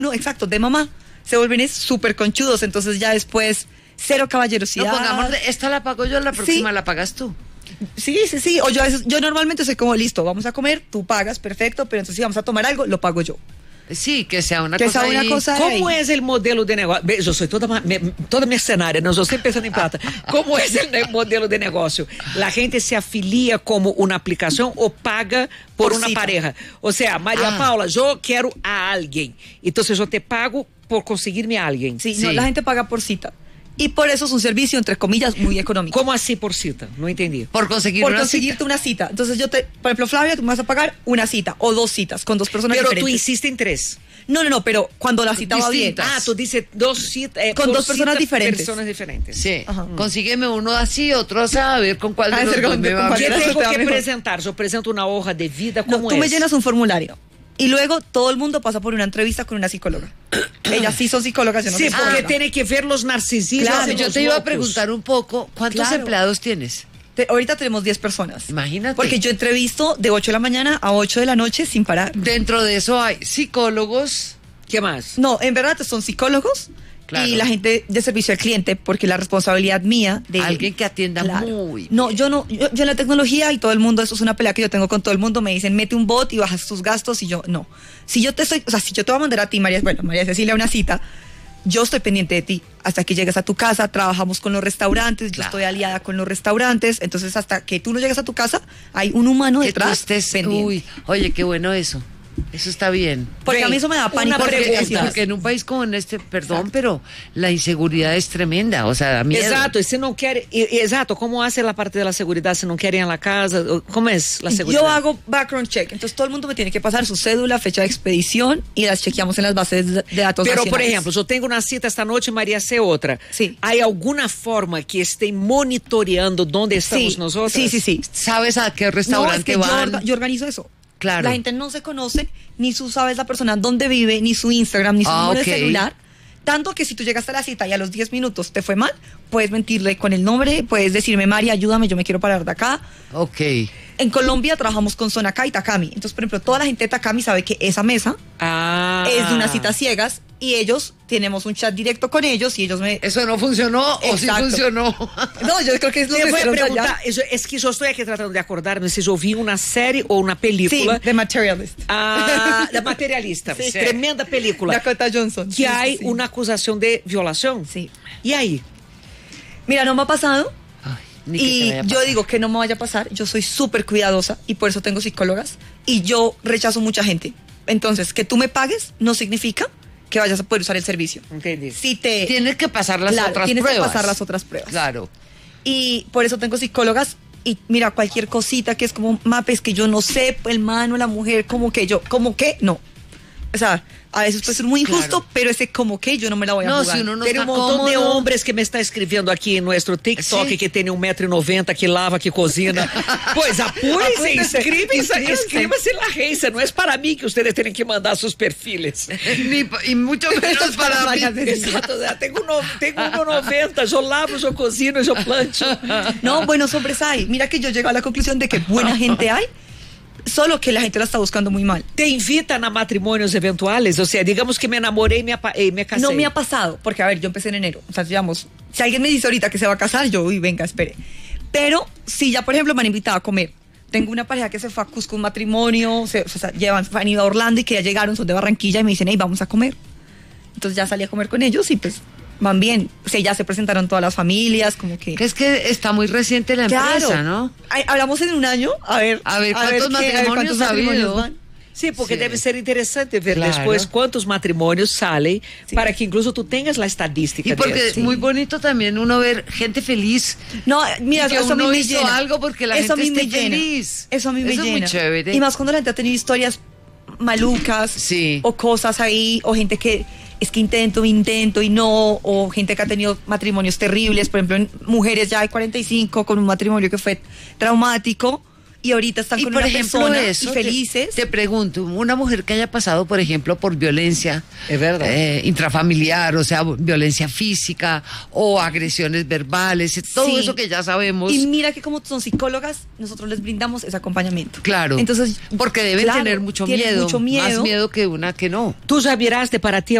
no, exacto, de mamá. Se vuelven súper conchudos, entonces ya después, cero caballerosidad. No, pongamos, esta la pago yo, la próxima la pagas tú. Sí. O yo normalmente soy como, listo, vamos a comer, tú pagas, perfecto, pero entonces si vamos a tomar algo, lo pago yo. Sí, que sea una cosa. ¿Cómo es el modelo de negocio? Yo soy toda mercenaria, no estoy pensando en plata. ¿Cómo es el modelo de negocio? ¿La gente se afilia como una aplicación o paga por una cita. pareja? O sea, María Paula, yo quiero a alguien, entonces yo te pago por conseguirme a alguien. Sí, no, la gente paga por cita. Y por eso es un servicio, entre comillas, muy económico. ¿Cómo así por cita? No entendí. Por conseguirte una cita. Entonces por ejemplo, Flavia, tú me vas a pagar una cita o 2 citas con 2 personas Pero diferentes. tú insistes en 3. No, pero cuando la cita va bien. Tú dices 2 citas. Con 2 personas diferentes. Personas diferentes. Sí. Consígueme uno así, otro así, a ver con cuál de los dos me va. ¿Qué tengo que presentar? Yo presento una hoja de vida, ¿cómo tú es? me llenas un formulario. Y luego todo el mundo pasa por una entrevista con una psicóloga. Ellas sí son psicólogas, yo no Sí, soy porque psicóloga. tiene que ver los narcisistas. Claro, Yo te iba a preguntar un poco, ¿cuántos empleados tienes? Ahorita tenemos 10 personas. Imagínate. Porque yo entrevisto de 8 de la mañana a 8 de la noche sin parar. Dentro de eso hay psicólogos. ¿Qué más? No, en verdad son psicólogos y la gente de servicio al cliente, porque la responsabilidad mía de... Alguien que atienda muy bien. No, yo en la tecnología y todo el mundo, eso es una pelea que yo tengo con todo el mundo, me dicen, mete un bot y bajas tus gastos, y yo, no. Si yo te voy a mandar a ti, María Cecilia, una cita, yo estoy pendiente de ti hasta que llegues a tu casa, trabajamos con los restaurantes, yo estoy aliada con los restaurantes, entonces hasta que tú no llegues a tu casa, hay un humano que detrás tú estés pendiente. Uy, oye, qué bueno eso. Eso está bien. Porque a mí eso me da pánico. Porque en un país como en este, pero la inseguridad es tremenda, o sea, da miedo. Exacto, y si no quiere, exacto, ¿cómo hace la parte de la seguridad si no quiere ir a la casa? ¿Cómo es la seguridad? Yo hago background check, entonces todo el mundo me tiene que pasar su cédula, fecha de expedición y las chequeamos en las bases de datos Pero, nacionales. por ejemplo, yo tengo una cita esta noche y María hace otra. Sí. ¿Hay alguna forma que esté monitoreando dónde estamos nosotros? Sí. ¿Sabes a qué restaurante van? Yo organizo eso. Claro. La gente no se conoce, ni tú sabes la persona dónde vive, ni su Instagram, ni su número de celular. Tanto que si tú llegaste a la cita y a los 10 minutos te fue mal, puedes mentirle con el nombre, puedes decirme, María, ayúdame, yo me quiero parar de acá. Ok. En Colombia trabajamos con Sonacá y Takami. Entonces, por ejemplo, toda la gente de Takami sabe que esa mesa es de unas citas ciegas y tenemos un chat directo con ellos y ellos me... ¿Eso no funcionó o sí funcionó? No, yo creo que es lo que es que yo estoy aquí tratando de acordarme si yo vi una serie o una película. Sí, The Materialist. The Materialista. Sí. Tremenda película. Dakota Johnson. Que hay una acusación de violación. Sí. ¿Y ahí? Mira, no me ha pasado. Y yo digo que no me vaya a pasar. Yo soy súper cuidadosa y por eso tengo psicólogas. Y yo rechazo mucha gente. Entonces, que tú me pagues no significa que vayas a poder usar el servicio. Entendí. Tienes que pasar las otras pruebas. Tienes que pasar las otras pruebas. Claro. Y por eso tengo psicólogas. Y mira, cualquier cosita que es como mapes que yo no sé, el mano, la mujer, como que no. O sea, a veces puede ser muy injusto, pero ese como que yo no me la voy a jugar. Si uno no Tiene un montón de hombres que me está escribiendo aquí en nuestro TikTok que tiene 1,90 m, que lava, que cocina. Pues apúrense, inscríbanse en la agencia. No es para mí que ustedes tienen que mandar sus perfiles. Y mucho menos para mí. Exacto, tengo 1,90, yo lavo, yo cocino, yo plancho. No, buenos hombres hay. Mira que yo llego a la conclusión de que buena gente hay, solo que la gente la está buscando muy mal. ¿Te invitan a matrimonios eventuales? O sea, digamos que me enamoré y me casé. No me ha pasado, porque a ver, yo empecé en enero. O sea, digamos, si alguien me dice ahorita que se va a casar, yo, venga, espere. Pero si ya, por ejemplo, me han invitado a comer. Tengo una pareja que se fue a Cusco un matrimonio, han ido a Orlando y que ya llegaron, son de Barranquilla y me dicen, hey, vamos a comer. Entonces ya salí a comer con ellos y pues van bien. O sea, ya se presentaron todas las familias, como que... Que es que está muy reciente la empresa, ¿no? Hablamos en un año, a ver cuántos matrimonios ha habido. van. Sí, porque debe ser interesante ver Claro. después cuántos matrimonios salen para que incluso tú tengas la estadística. Y porque de es muy bonito también uno ver gente feliz. No, mira, que eso a mí uno me hizo llena. algo porque la Eso gente a mí esté me llena. feliz. Eso a mí me llena. Es muy chévere. Y más cuando la gente ha tenido historias malucas o cosas ahí, o gente que es que intento y no, o gente que ha tenido matrimonios terribles, por ejemplo, mujeres ya de 45 con un matrimonio que fue traumático y ahorita están con una persona y felices. Te pregunto, una mujer que haya pasado, por ejemplo, por violencia Es verdad. intrafamiliar, o sea, violencia física o agresiones verbales, todo Sí. eso que ya sabemos. Y mira que como son psicólogas, nosotros les brindamos ese acompañamiento. Claro. Entonces, porque deben claro, tener mucho tienen miedo, mucho miedo. más miedo que una que no. Tú já viraste para ti